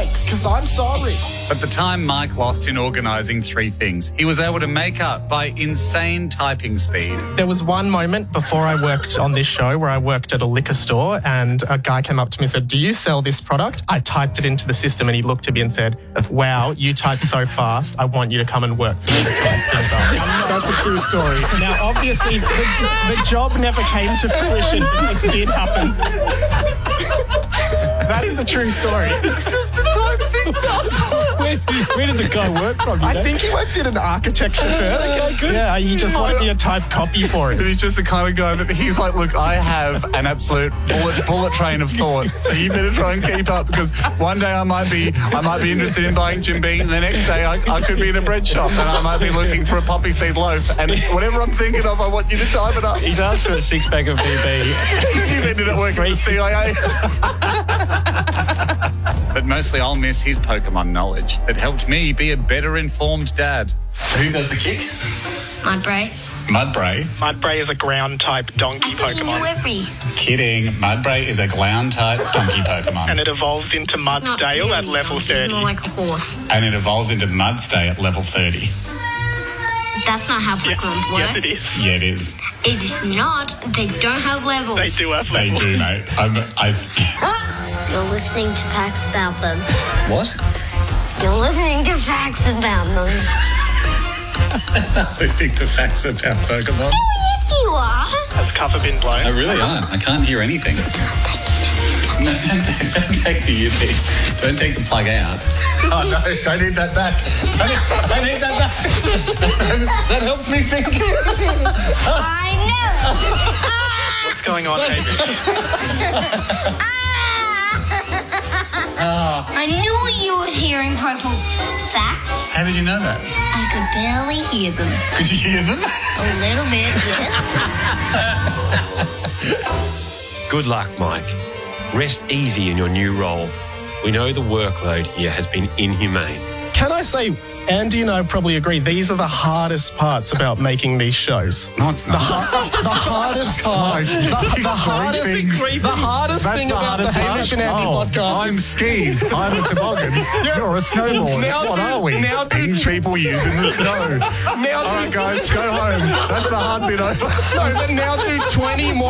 mistakes, because I'm sorry. But the time Mike lost in organising three things, he was able to make up by insane typing speed. There was one moment before I worked on this show where I worked at a liquor store and a guy came up to me and said, "Do you sell this product?" I typed it into the system and he looked at me and said, "Wow, you type so fast. I want you to come and work for me." That's a true story. Now, obviously, the job never came to fruition, but this did happen. That is a true story. Just to type things up. Where did the guy work from? I think he worked in an architecture firm. Okay, good. Yeah, he just wanted me to type copy for him. But he's just the kind of guy that he's like, look, I have an absolute bullet train of thought, so you better try and keep up, because one day I might be interested in buying Jim Beam, and the next day I could be in a bread shop and I might be looking for a poppy seed loaf, and whatever I'm thinking of, I want you to type it up. He's asked for a six-pack of VB. You've ended up working for the CIA. But mostly I'll miss his Pokemon knowledge that helped me be a better informed dad. Who does the kick? Mudbray. Mudbray. Mudbray is a ground-type donkey I thought you knew Pokemon. every. Kidding. Mudbray is a ground-type donkey Pokemon. And it evolves into Not Mudsdale really at level donkey, 30. more like a horse. And it evolves into Mudstay at level 30. That's not how Pokemon work. Yes, it is. Yeah, it is. It is not. They don't have levels. They do have They levels. do, mate. You're listening to facts about them. What? You're listening to facts about them. Listening to facts about Pokemon. Yes, you are. Has cover been blown? I really aren't. I can't hear anything. No, don't take the UP. Don't take the plug out. Oh, no, I need that back. I need that back. That helps me think. I know. What's going on, Amy? I knew you were hearing Pokemon facts. How did you know that? I could barely hear them. Could you hear them? A little bit, yes. Good luck, Mike. Rest easy in your new role. We know the workload here has been inhumane. Can I say, Andy and I probably agree, these are the hardest parts about making these shows. No, it's not. The hardest part. The hardest thing about the Hamish and Andy podcast I'm is... skis. I'm a toboggan. You're a snowboard. Now What do- are we? now do- Things people use in the snow. Now All right, guys, go home. That's the hard bit over. No, but now do 20 more